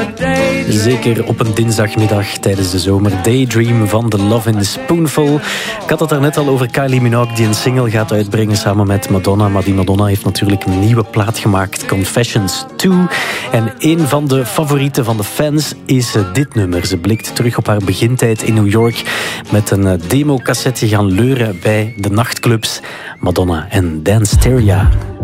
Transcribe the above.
Zeker op een dinsdagmiddag tijdens de zomer. Daydream van The Lovin' Spoonful. Ik had het daarnet al over Kylie Minogue, die een single gaat uitbrengen samen met Madonna. Maar die Madonna heeft natuurlijk een nieuwe plaat gemaakt, Confessions 2. En een van de favorieten van de fans is dit nummer. Ze blikt terug op haar begintijd in New York met een democassette gaan leuren bij de nachtclubs. Madonna en Danceteria.